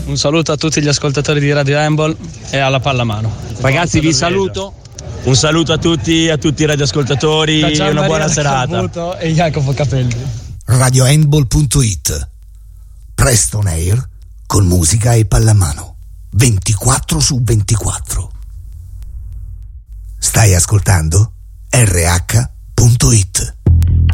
Un saluto a tutti gli ascoltatori di Radio Handball e alla pallamano. Ragazzi, vi saluto. Un saluto a tutti i radioascoltatori, una buona serata. E Jacopo Capelli. RadioHandball.it. Preston Air con musica e pallamano 24/24. Stai ascoltando RH.it.